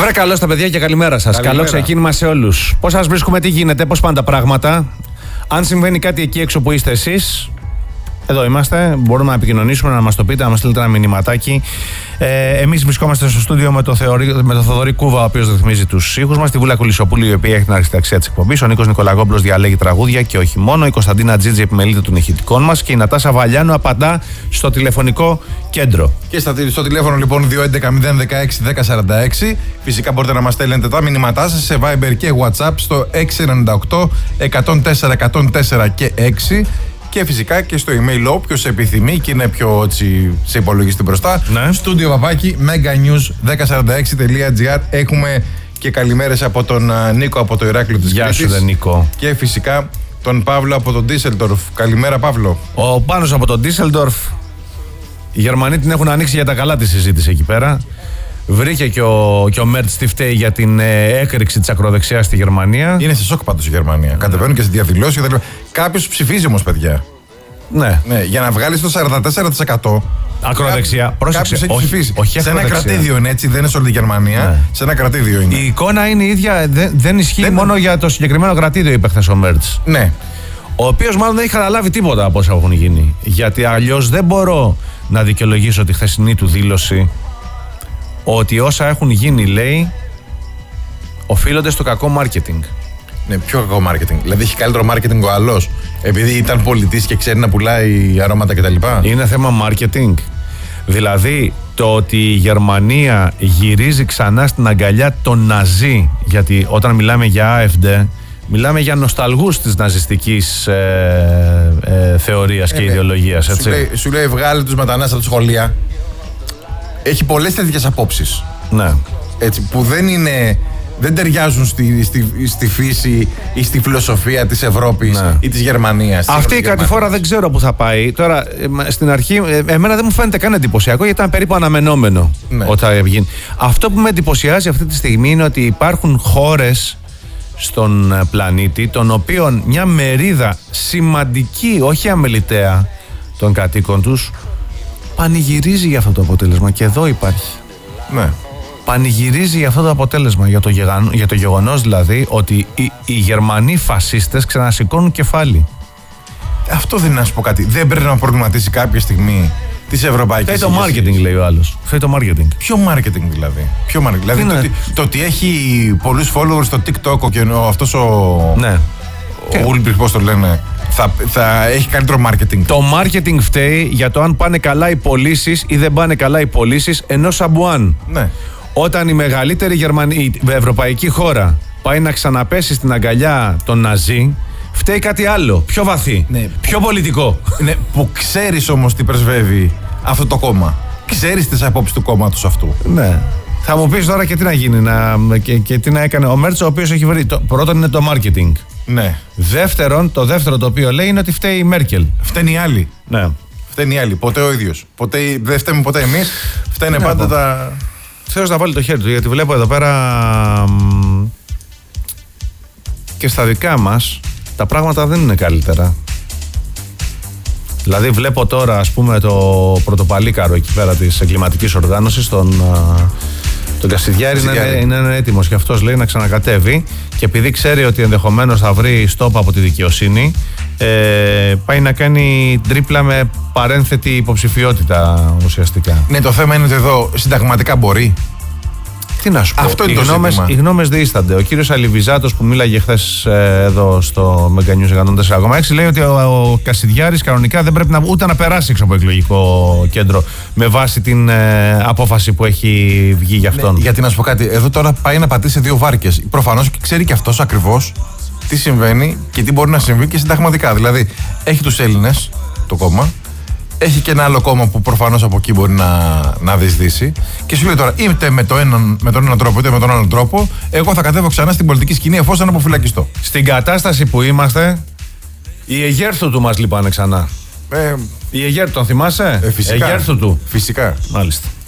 Βρε, καλώς τα παιδιά και καλημέρα σας. Καλό ξεκίνημα σε όλους. Πώς σας βρίσκουμε, τι γίνεται, πώς πάνε τα πράγματα. Αν συμβαίνει κάτι εκεί έξω που είστε εσείς, εδώ είμαστε. Μπορούμε να επικοινωνήσουμε, να μας το πείτε, να μας στείλετε ένα μηνυματάκι. Εμείς βρισκόμαστε στο στούντιο με τον Θοδωρή Κούβα, ο οποίος ρυθμίζει τους ήχους μας. Τη Βούλα Κουλισσοπούλη, η οποία έχει την αρχιτεξία της εκπομπής. Ο Νίκος Νικολαγόπουλος διαλέγει τραγούδια και όχι μόνο. Η Κωνσταντίνα Τζίτζη επιμελείται των ηχητικών μας. Και η Νατάσα Βαλιάνου απαντά στο τηλεφωνικό κέντρο. Και στο τηλέφωνο λοιπόν 211-016-1046. Φυσικά μπορείτε να μας στέλνετε τα μηνύματά σας σε Viber και WhatsApp στο 698 104 104 και 6. Και φυσικά και στο email όποιος επιθυμεί και είναι πιο έτσι, σε υπολογιστή μπροστά. Ναι. Στούντιο παπάκι meganews1046.gr. Έχουμε και καλημέρες από τον Νίκο από το Ηράκλειο της Κρήτης. Γεια σου, Νίκο. Και φυσικά τον Παύλο από τον Ντίσελντορφ. Καλημέρα, Παύλο. Ο Πάνος από τον Ντίσελντορφ. Οι Γερμανοί την έχουν ανοίξει για τα καλά τη συζήτηση εκεί πέρα. Βρήκε και ο Μέρτς τι φταίει για την έκρηξη της ακροδεξιάς στη Γερμανία. Είναι σε σοκ πάντως η Γερμανία. Κατεβαίνουν και σε διαδηλώσεις. Κάποιος ψηφίζει όμως, παιδιά. Ναι. Για να βγάλεις το 44%. Ακροδεξιά. Πρόσεξε. Κάποιος έχει ψηφίσει. Όχι σε ένα κρατήδιο είναι έτσι, δεν είναι σε όλη τη Γερμανία. Ναι. Σε ένα κρατήδιο είναι. Η εικόνα είναι η ίδια, δεν ισχύει μόνο για το συγκεκριμένο κρατήδιο, είπε χθες ο Μέρτς. Ναι. Ο οποίος μάλλον δεν έχει καταλάβει τίποτα από όσα έχουν γίνει. Γιατί αλλιώς δεν μπορώ να δικαιολογήσω τη χθεσινή του δήλωση ότι όσα έχουν γίνει, λέει, οφείλονται στο κακό μάρκετινγκ. Ναι, πιο κακό μάρκετινγκ. Δηλαδή έχει καλύτερο μάρκετινγκ ο άλλος, επειδή ήταν πολιτής και ξέρει να πουλάει αρώματα κτλ. Είναι θέμα μάρκετινγκ. Δηλαδή το ότι η Γερμανία γυρίζει ξανά στην αγκαλιά των Ναζί, γιατί όταν μιλάμε για AfD, μιλάμε για νοσταλγούς της ναζιστικής θεωρίας και ιδεολογίας. Έτσι. Σου λέει βγάλει τους μετανάστες από τα σχολεία. Έχει πολλές τέτοιες απόψεις. Ναι. Έτσι, που δεν ταιριάζουν στη φύση ή στη φιλοσοφία της Ευρώπης, ναι, ή της Γερμανίας. Αυτή η κατηφόρα δεν ξέρω που θα πάει. Τώρα, στην αρχή, εμένα δεν μου φαίνεται καν εντυπωσιακό, γιατί ήταν περίπου αναμενόμενο, ναι, όταν βγει. Αυτό που με εντυπωσιάζει αυτή τη στιγμή είναι ότι υπάρχουν χώρες στον πλανήτη, των οποίων μια μερίδα σημαντική, όχι αμεληταία, των κατοίκων τους πανηγυρίζει για αυτό το αποτέλεσμα. Και εδώ υπάρχει. Ναι. Πανηγυρίζει για αυτό το αποτέλεσμα, για το γεγονός δηλαδή ότι οι Γερμανοί φασίστες ξανασηκώνουν κεφάλι. Αυτό δεν είναι, να σου πω κάτι. Δεν πρέπει να προβληματίσει κάποια στιγμή τις ευρωπαϊκές. Φταίει το marketing, λέει ο άλλος. Φταίει το marketing. Ποιο marketing δηλαδή? Ποιο marketing? Δηλαδή το ότι έχει πολλούς followers στο TikTok και αυτός ναι, ο Ούλμπριχ, πώς το λένε, θα έχει καλύτερο marketing. Το marketing φταίει για το αν πάνε καλά οι πωλήσεις ή δεν πάνε καλά οι πωλήσεις ενός σαμπουάν. Ναι. Όταν η μεγαλύτερη ευρωπαϊκή χώρα πάει να ξαναπέσει στην αγκαλιά των Ναζί, φταίει κάτι άλλο, πιο βαθύ, ναι, πιο πολιτικό. Ναι, που ξέρεις όμως τι πρεσβεύει αυτό το κόμμα. Ξέρεις τις απόψεις του κόμματος αυτού. Ναι. Θα μου πεις τώρα και τι να γίνει και τι να έκανε ο Μέρτς, ο οποίος έχει βρει. Πρώτον είναι το marketing. Ναι. Δεύτερον, το δεύτερο το οποίο λέει είναι ότι φταίει η Μέρκελ. Φταίνει οι άλλοι. Ναι. Φταίνει οι άλλοι. Ποτέ ο ίδιος. Δεν φταίμε ποτέ εμείς. Φταίνε πάντα τα. Θέλω να βάλει το χέρι του, γιατί βλέπω εδώ πέρα και στα δικά μας τα πράγματα δεν είναι καλύτερα. Δηλαδή βλέπω τώρα, ας πούμε, το πρωτοπαλίκαρο εκεί πέρα της εγκληματικής οργάνωσης, τον Κασιδιάρη είναι έτοιμος και αυτός λέει να ξανακατεύει, και επειδή ξέρει ότι ενδεχομένως θα βρει στόπ από τη δικαιοσύνη, πάει να κάνει τρίπλα με παρένθετη υποψηφιότητα ουσιαστικά. Ναι, το θέμα είναι ότι εδώ συνταγματικά μπορεί. Τι να σου πω, αυτό είναι οι γνώμες διήστανται. Ο κύριος Αλιβιζάτος που μίλαγε χθες εδώ στο Mega News 104,6 λέει ότι ο Κασιδιάρης κανονικά δεν πρέπει ούτε να περάσει έξω από εκλογικό κέντρο με βάση την απόφαση που έχει βγει για αυτόν. Ναι, γιατί να σου πω κάτι, εδώ τώρα πάει να πατήσει δύο βάρκες. Προφανώς ξέρει και αυτός ακριβώς τι συμβαίνει και τι μπορεί να συμβεί και συνταγματικά. Δηλαδή έχει τους Έλληνες το κόμμα. Έχει και ένα άλλο κόμμα που προφανώς από εκεί μπορεί να διεισδύσει. Και σου λέει τώρα, είτε με τον έναν τρόπο είτε με τον άλλον τρόπο, εγώ θα κατέβω ξανά στην πολιτική σκηνή εφόσον αποφυλακιστώ. Στην κατάσταση που είμαστε, οι Αιγέρθου του μας λυπάνε ξανά. Οι Αιγέρθου τον θυμάσαι? Φυσικά. Αιγέρθου του. Φυσικά. Μάλιστα.